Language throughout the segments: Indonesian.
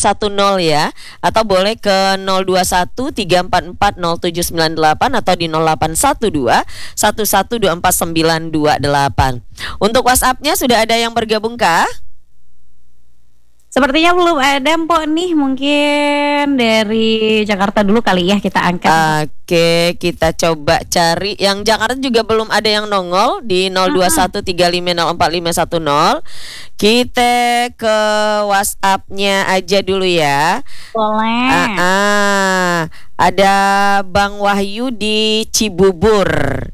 ya, atau boleh ke 0213440798 atau di 081211249928. Untuk WhatsApp-nya sudah ada yang bergabung kah? Sepertinya belum ada Mpok nih, mungkin dari Jakarta dulu kali ya kita angkat. Oke, kita coba cari. Yang Jakarta juga belum ada yang nongol di 0213504510. Kita ke WhatsApp-nya aja dulu ya. Boleh. Ada Bang Wahyu di Cibubur.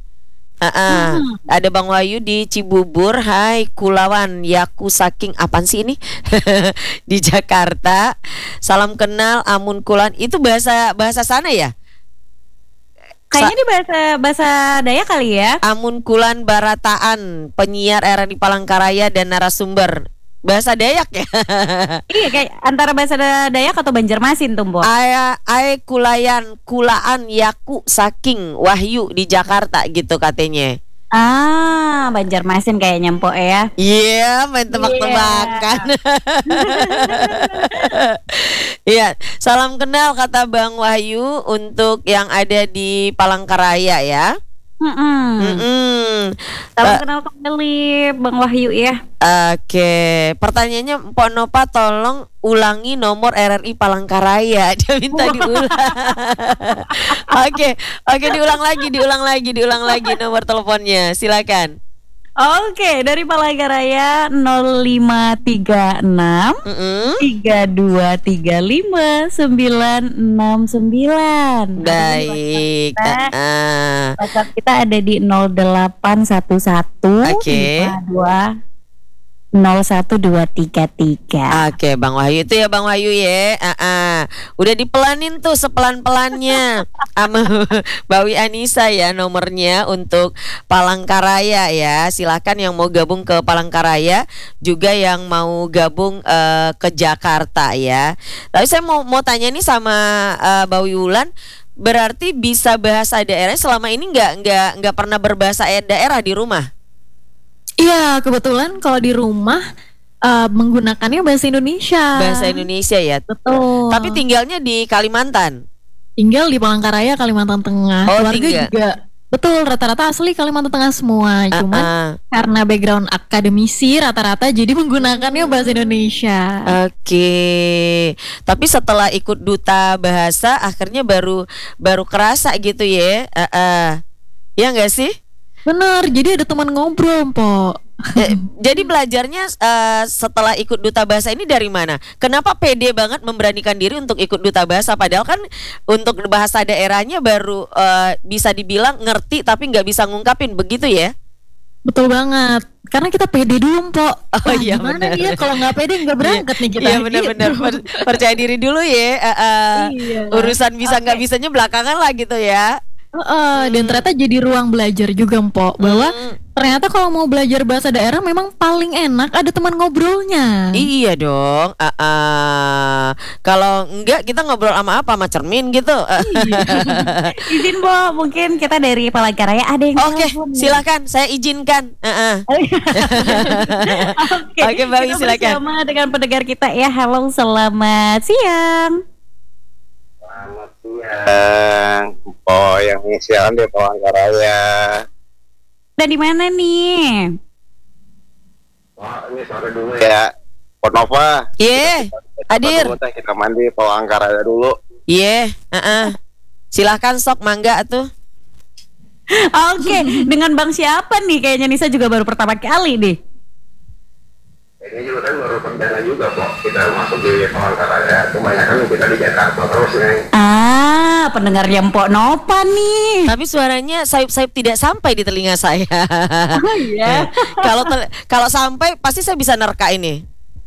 Ada Bang Wahyu di Cibubur. Hai Kulawan Yaku saking apaan sih ini? Di Jakarta. Salam kenal Amun Kulan. Itu bahasa sana ya? Kayaknya di bahasa Dayak kali ya. Amun Kulan Barataan, penyiar RRI Palangkaraya dan narasumber. Bahasa Dayak ya? Iya, kayak antara bahasa Dayak atau Banjarmasin tuh, Mbok. Ae kulaan Yaku saking Wahyu di Jakarta gitu katanya. Banjarmasin kayaknya Mpok ya. Iya, main tebak-tebakan. Iya, salam kenal kata Bang Wahyu untuk yang ada di Palangkaraya ya. Salam kenal kembali Bang Wahyu ya. Oke, pertanyaannya Mpok Nopa tolong ulangi nomor RRI Palangkaraya. Dia minta diulang. Oke, diulang lagi nomor teleponnya. Silakan. Oke, dari Palangkaraya 0536 3235 969. Baik. WhatsApp kita ada di 0811 52 01233. Oke, Bang Wahyu itu ya Bang Wahyu ya. Udah dipelanin tuh sepelan-pelannya sama Bawi Anissa ya nomornya untuk Palangkaraya ya. Silakan yang mau gabung ke Palangkaraya, juga yang mau gabung ke Jakarta ya. Tapi saya mau tanya nih sama Bawi Wulan, berarti bisa bahasa daerah selama ini nggak pernah berbahasa daerah di rumah? Iya, kebetulan kalau di rumah menggunakannya bahasa Indonesia. Bahasa Indonesia ya. Betul. Tapi tinggalnya di Kalimantan. Tinggal di Palangkaraya, Kalimantan Tengah. Keluarga juga. Betul, rata-rata asli Kalimantan Tengah semua. Cuman karena background akademisi rata-rata jadi menggunakannya bahasa Indonesia. Oke. Tapi setelah ikut duta bahasa akhirnya baru kerasa gitu ya. Ya enggak sih? Bener, jadi ada teman ngobrol, Mpok. Jadi belajarnya setelah ikut duta bahasa ini dari mana? Kenapa pede banget memberanikan diri untuk ikut duta bahasa? Padahal kan untuk bahasa daerahnya baru bisa dibilang ngerti tapi nggak bisa ngungkapin, begitu ya? Betul banget. Karena kita pede dulu, Mpok. Iya gimana bener. ya kalau nggak pede nggak berangkat nih kita. Iya benar-benar percaya diri dulu ya. Iya. Urusan bisa nggak bisanya belakangan lah gitu ya. Dan ternyata jadi ruang belajar juga, Mpok, bahwa ternyata kalau mau belajar bahasa daerah memang paling enak ada teman ngobrolnya. Iya dong. Kalau enggak kita ngobrol sama apa? Sama cermin gitu. Iya. Izin Mbok, mungkin kita dari Palangkaraya ada yang Oke, silakan, saya izinkan. Oke, Bawi silakan. Bersama dengan pendengar kita ya. Halo, selamat siang. Selamat siang, Mpok yang inisialan di Palangkaraya. Dan di mana nih? Wah, ini sore dulu ya. Pot Nova. Iya, hadir. Kita mandi Palangkaraya dulu. Iya, silakan sok mangga tuh. Oke, dengan Bang siapa nih? Kayaknya Nisa juga baru pertama kali nih. Ini juga kan baru perdana juga kok kita masuk di Palangkaraya. Kebanyakan kita di Jakarta terus nih. Pendengarnya Mpok Nopa nih. Tapi suaranya sayup-sayup tidak sampai di telinga saya. Oh iya. Kalau sampai pasti saya bisa nerka ini.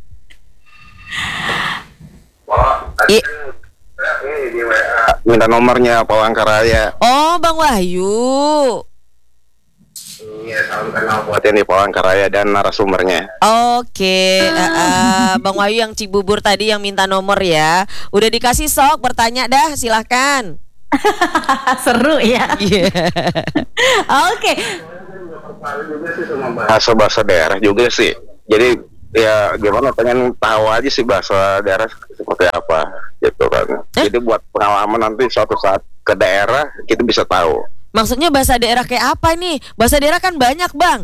Tadi kan ini di WA minta nomornya Palangkaraya. Oh, Bang Wahyu. Iya, salam kenal buat yang di Palangkaraya dan narasumbernya. Oke, Bang Wahyu yang Cibubur tadi yang minta nomor ya. Udah dikasih sok, bertanya dah, silahkan. Seru ya. Iya. Oke. Juga sih sama bahasa daerah juga sih. Jadi ya gimana, pengen tahu aja sih bahasa daerah seperti apa gitu kan. Jadi buat pengalaman nanti suatu saat ke daerah kita bisa tahu. Maksudnya bahasa daerah kayak apa nih? Bahasa daerah kan banyak, Bang.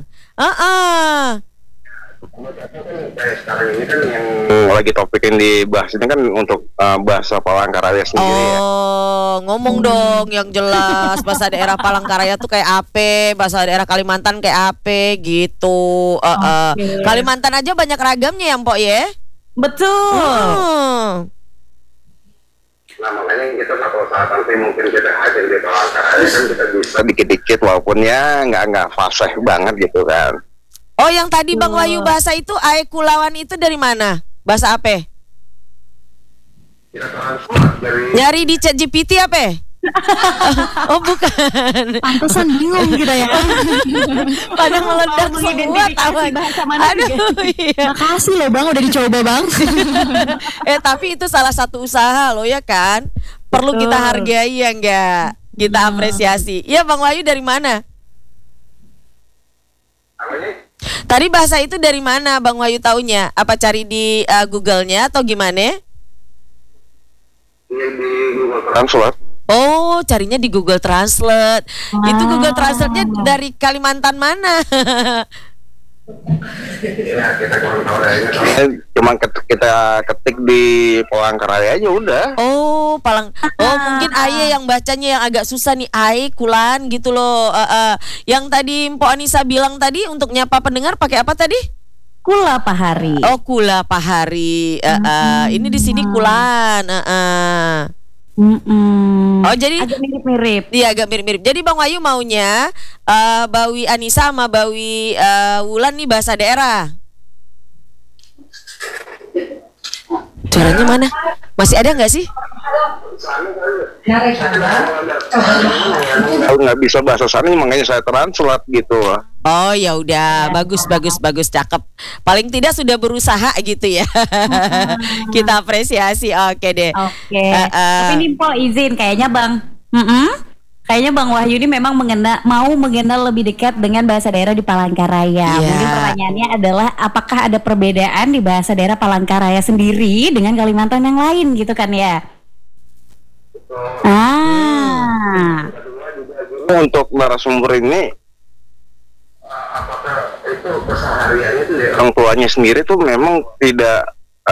Kayak sekarang ini kan yang lagi topik yang dibahas ini kan untuk bahasa Palangkaraya sendiri ya. Ngomong dong yang jelas. Bahasa daerah Palangkaraya tuh kayak apa? Bahasa daerah Kalimantan kayak apa gitu. Kalimantan aja banyak ragamnya ya, Mpok ya? Betul. Nah makanya kita satu saat nanti mungkin kita hadir di Palangkaraya kan kita bisa dikit-dikit walaupun ya nggak fasih banget gitu kan. Oh, yang tadi Bang Wahyu bahasa itu Ae Kulawan itu dari mana? Bahasa apa? Nyari di ChatGPT apa? Oh bukan. Pantesan bingung kita ya. Pada meledak semua tahu. Bahasa mana? Aduh, iya. Makasih loh Bang udah dicoba Bang. Tapi itu salah satu usaha loh ya kan. Perlu kita hargai ya enggak? Kita apresiasi. Iya Bang Wahyu dari mana? Tadi bahasa itu dari mana Bang Wahyu taunya? Apa cari di Google-nya atau gimana? Di Google Translate. Oh, carinya di Google Translate. Itu Google Translate-nya dari Kalimantan mana? Ya kita kurang tahu daerahnya. Cuma kita ketik di Palangkaraya aja udah. Oh, mungkin Aye yang bacanya yang agak susah nih, Aye Kulan gitu loh. Yang tadi Mpok Anissa bilang tadi untuk nyapa pendengar pakai apa tadi? Kula Pahari. Oh, Kula Pahari. Ini di sini Kulan. Oh, jadi agak mirip-mirip. Iya, agak mirip-mirip. Jadi Bang Wahyu maunya Bawi Anissa sama Bawi Wulan nih bahasa daerah. Suaranya mana? Masih ada nggak sih? Kalau nggak bisa bahasa sana makanya saya translate gitu. Oh ya udah, bagus, cakep. Paling tidak sudah berusaha gitu ya. Kita apresiasi, oke deh. Oke. Tapi ini Mpok izin, kayaknya Bang Wahyu ini memang mau mengenal lebih dekat dengan bahasa daerah di Palangkaraya. Mungkin pertanyaannya adalah apakah ada perbedaan di bahasa daerah Palangkaraya sendiri dengan Kalimantan yang lain gitu kan ya? Untuk narasumber ini apakah itu kesehariannya itu ya orang tuanya sendiri tuh memang tidak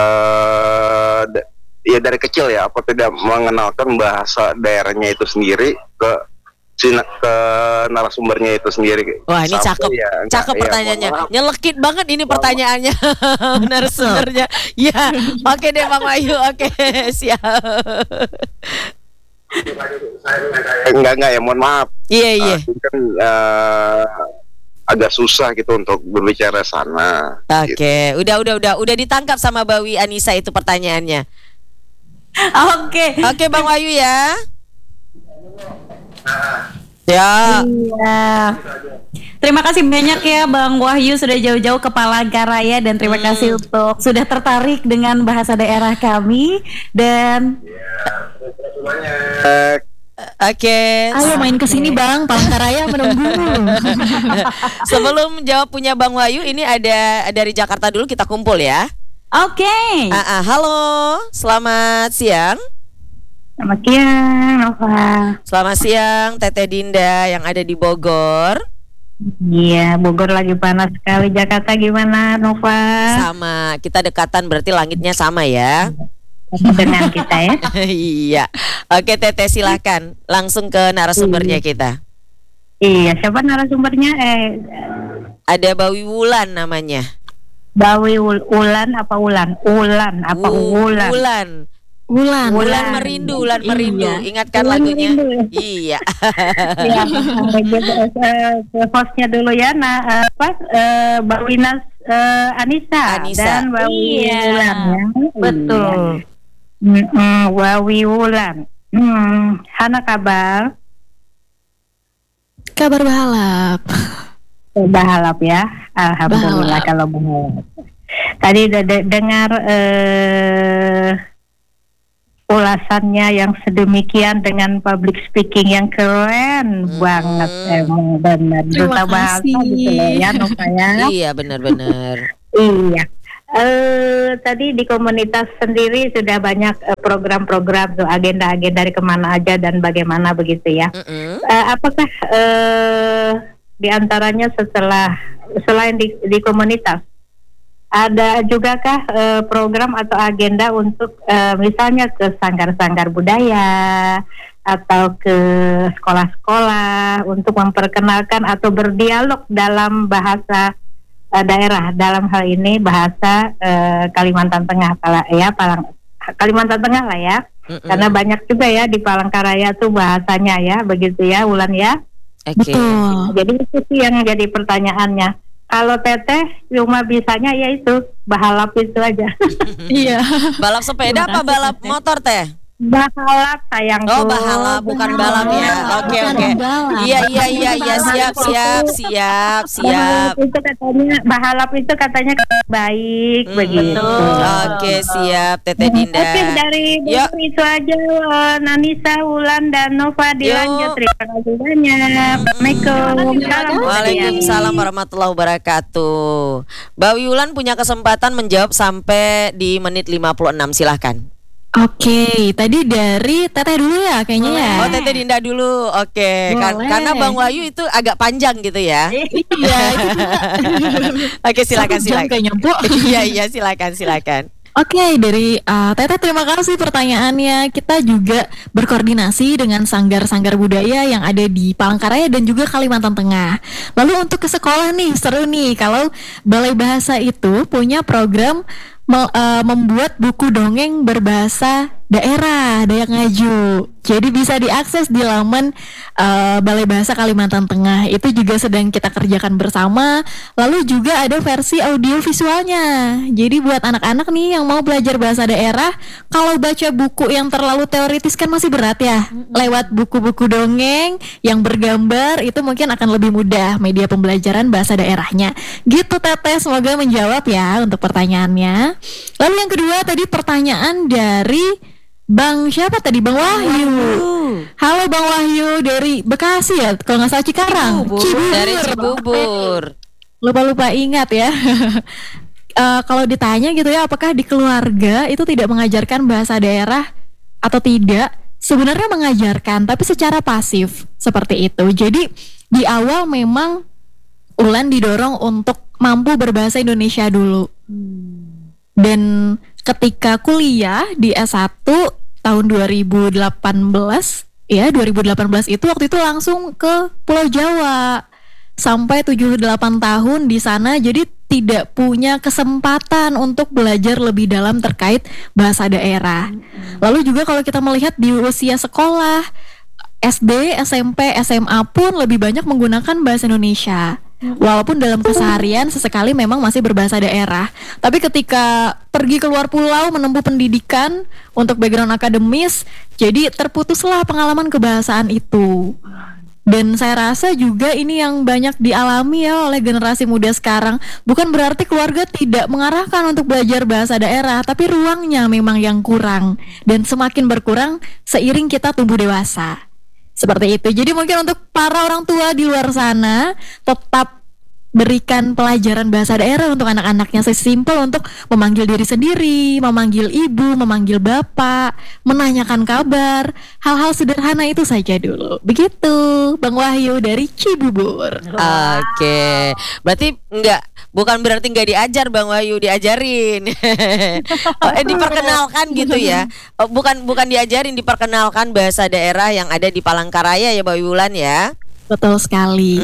ya dari kecil ya apa tidak mengenalkan bahasa daerahnya itu sendiri ke narasumbernya itu sendiri. Wah ini cakep, cakep pertanyaannya. Nyelekit banget ini pertanyaannya narasumbernya. Ya, oke deh Bang Wahyu, oke siap. Enggak ya, mohon maaf. Iya. Kan agak susah gitu untuk berbicara sana. Oke, gitu. Udah ditangkap sama Bawi Anissa itu pertanyaannya. Oke Bang Wahyu ya. Ya. Iya. Terima kasih banyak ya Bang Wahyu sudah jauh-jauh ke Palangkaraya dan terima kasih untuk sudah tertarik dengan bahasa daerah kami dan Oke. Ayo main ke sini Bang, Palangkaraya menunggu. Sebelum jawab punya Bang Wahyu, ini ada dari Jakarta dulu kita kumpul ya. Oke. Halo, selamat siang. Selamat siang, Nova. Selamat siang, Teteh Dinda yang ada di Bogor. Iya, Bogor lagi panas sekali. Jakarta gimana, Nova? Sama, kita dekatan berarti langitnya sama ya. Dengan kita ya. Iya. Oke, Teteh silakan langsung ke narasumbernya kita. Iya, siapa narasumbernya? Ada Bawi Wulan namanya. Bawi Ulan apa Ulan? Ulan apa Wulan? Wulan merindu. Ingatkan lagunya. Iya. Ya, hostnya dulu ya. Mbak Winas Anissa dan Mbak Wulan ya. Betul. Wawi Wulan. Hana kabar? Kabar bahalap. Bahalap ya. Alhamdulillah kalau bahalap. Tadi udah dengar ulasannya yang sedemikian dengan public speaking yang keren banget, emang benar duta bahasa gitu loh ya Nova ya. Iya benar. Iya. Tadi di komunitas sendiri sudah banyak program-program, agenda-agenda dari kemana aja dan bagaimana begitu ya. Apakah di antaranya selain di komunitas ada juga kah program atau agenda untuk misalnya ke sanggar-sanggar budaya atau ke sekolah-sekolah untuk memperkenalkan atau berdialog dalam bahasa daerah, dalam hal ini bahasa Kalimantan Tengah Kalimantan Tengah lah ya. Karena banyak juga ya di Palangkaraya tuh bahasanya ya, begitu ya Wulan ya. Oke. Jadi itu sih yang jadi pertanyaannya. Kalau Teteh cuma bisanya ya itu bahalap itu aja. Iya. Balap sepeda apa balap motor Teh? Bahalap sayangku. Oh, bahalap bukan balap ya. Oke. Iya siap. Itu katanya bahalap itu katanya baik begitu. Oke, siap Teteh Dinda. Oke, dari itu aja Nanisa, Wulan dan Nova dilanjut. Terima kasih banyak. Assalamualaikum. Waalaikumsalam warahmatullahi wabarakatuh. Mbak Wulan punya kesempatan menjawab sampai di menit 56, silahkan. Oke, tadi dari Teteh dulu ya kayaknya ya. Oh, Teteh Dinda dulu. Oke, karena Bang Wahyu itu agak panjang gitu ya. Iya. Oke, silakan. Kayaknya, Bu. Iya, silakan. Oke, dari Teteh terima kasih pertanyaannya. Kita juga berkoordinasi dengan sanggar-sanggar budaya yang ada di Palangkaraya dan juga Kalimantan Tengah. Lalu untuk ke sekolah nih, seru nih kalau Balai Bahasa itu punya program membuat buku dongeng berbahasa daerah Dayak Ngaju. Jadi bisa diakses di laman Balai Bahasa Kalimantan Tengah. Itu juga sedang kita kerjakan bersama. Lalu juga ada versi audio visualnya. Jadi buat anak-anak nih yang mau belajar bahasa daerah, kalau baca buku yang terlalu teoritis kan masih berat ya. Lewat buku-buku dongeng yang bergambar itu mungkin akan lebih mudah media pembelajaran bahasa daerahnya. Gitu Teteh, semoga menjawab ya untuk pertanyaannya. Lalu yang kedua tadi pertanyaan dari Bang siapa tadi? Bang Wahyu. Halo Bang Wahyu dari Bekasi ya, kalau nggak salah Cikarang. Cibubur. Dari Cibubur. Lupa ingat ya. Kalau ditanya gitu ya, apakah di keluarga itu tidak mengajarkan bahasa daerah atau tidak? Sebenarnya mengajarkan, tapi secara pasif seperti itu. Jadi di awal memang Ulan didorong untuk mampu berbahasa Indonesia dulu. Dan ketika kuliah di S1 tahun 2018 ya, 2018 itu waktu itu langsung ke Pulau Jawa sampai 7-8 tahun di sana, jadi tidak punya kesempatan untuk belajar lebih dalam terkait bahasa daerah. Lalu juga kalau kita melihat di usia sekolah SD, SMP, SMA pun lebih banyak menggunakan bahasa Indonesia. Walaupun dalam keseharian sesekali memang masih berbahasa daerah, tapi ketika pergi keluar pulau menempuh pendidikan untuk background akademis, jadi terputuslah pengalaman kebahasaan itu. Dan saya rasa juga ini yang banyak dialami ya oleh generasi muda sekarang. Bukan berarti keluarga tidak mengarahkan untuk belajar bahasa daerah, tapi ruangnya memang yang kurang, dan semakin berkurang seiring kita tumbuh dewasa. Seperti itu. Jadi mungkin untuk para orang tua di luar sana, tetap berikan pelajaran bahasa daerah untuk anak-anaknya. Sesimpel untuk memanggil diri sendiri, memanggil ibu, memanggil bapak, menanyakan kabar. Hal-hal sederhana itu saja dulu. Begitu Bang Wahyu dari Cibubur. Oke. Berarti bukan berarti nggak diajar Bang Wahyu, diajarin. Diperkenalkan gitu ya. Bukan diajarin, diperkenalkan bahasa daerah yang ada di Palangkaraya ya Mbak Wulan ya. Betul sekali.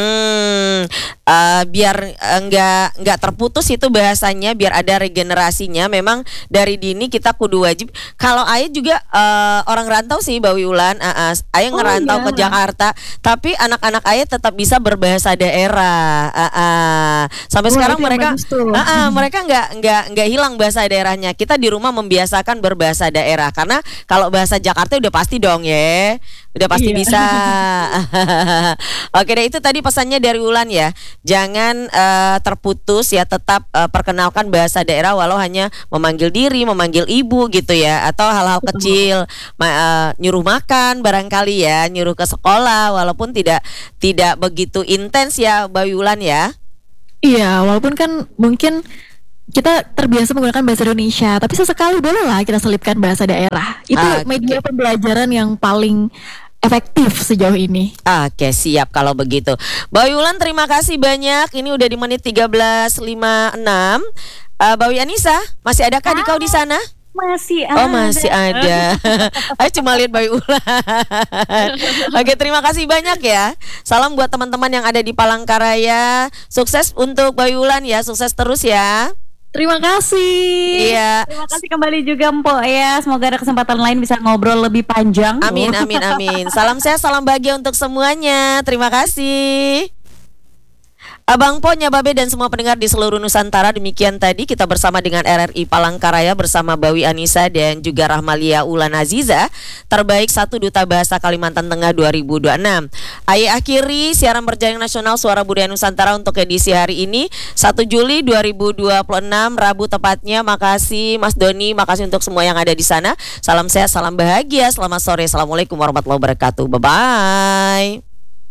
Biar nggak terputus itu bahasanya, biar ada regenerasinya. Memang dari dini kita kudu wajib. Kalau Ayah juga orang rantau sih Mbak Wulan. Ayah ngerantau ke Jakarta, tapi anak-anak Ayah tetap bisa berbahasa daerah. Sampai sekarang mereka nggak hilang bahasa daerahnya. Kita di rumah membiasakan berbahasa daerah, karena kalau bahasa Jakarta udah pasti dong ya. Udah pasti bisa. Oke deh, itu tadi pesannya dari Wulan ya. Jangan terputus ya, tetap perkenalkan bahasa daerah walau hanya memanggil diri, memanggil ibu gitu ya, atau hal-hal kecil, nyuruh makan barangkali ya, nyuruh ke sekolah walaupun tidak begitu intens ya Mbak Wulan ya. Iya, walaupun kan mungkin kita terbiasa menggunakan bahasa Indonesia, tapi sesekali bolehlah kita selipkan bahasa daerah. Itu media pembelajaran yang paling efektif sejauh ini. Oke, siap kalau begitu. Mbak Yulan, terima kasih banyak. Ini udah di menit 13.56. Mbak Anissa, masih adakah di kau di sana? Masih ada. Oh, masih ada. Ayo cuma lihat Mbak Yulan. Oke, terima kasih banyak ya. Salam buat teman-teman yang ada di Palangkaraya. Sukses untuk Mbak Yulan ya, sukses terus ya. Terima kasih. Iya. Terima kasih kembali juga Mpok ya. Semoga ada kesempatan lain bisa ngobrol lebih panjang. Amin, amin, amin. Salam sehat, salam bahagia untuk semuanya. Terima kasih. Abang Po, Nyababe dan semua pendengar di seluruh Nusantara, demikian tadi kita bersama dengan RRI Palangkaraya bersama Bawi Anissa dan juga Rahmalia Ulan Aziza, terbaik 1 Duta Bahasa Kalimantan Tengah 2026. Ayo akhiri siaran berjaring nasional Suara Budaya Nusantara untuk edisi hari ini 1 Juli 2026 Rabu tepatnya. Makasih Mas Doni, makasih untuk semua yang ada di sana. Salam sehat, salam bahagia. Selamat sore. Assalamualaikum warahmatullahi wabarakatuh. Bye-bye.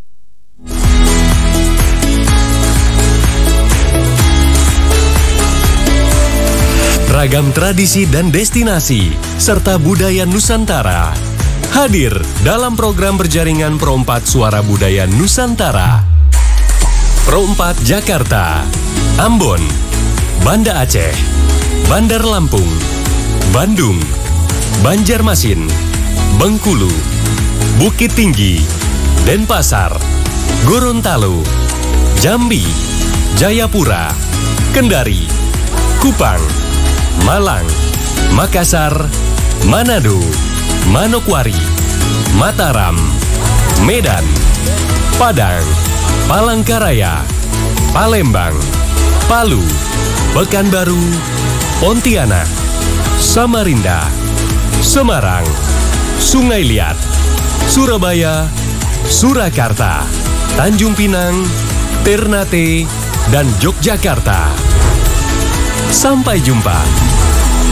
Ragam tradisi dan destinasi serta budaya Nusantara hadir dalam program berjaringan Pro 4 Suara Budaya Nusantara. Pro 4 Jakarta, Ambon, Banda Aceh, Bandar Lampung, Bandung, Banjarmasin, Bengkulu, Bukit Tinggi, Denpasar, Gorontalo, Jambi, Jayapura, Kendari, Kupang, Malang, Makassar, Manado, Manokwari, Mataram, Medan, Padang, Palangkaraya, Palembang, Palu, Pekanbaru, Pontianak, Samarinda, Semarang, Sungai Liat, Surabaya, Surakarta, Tanjung Pinang, Ternate, dan Yogyakarta. Sampai jumpa.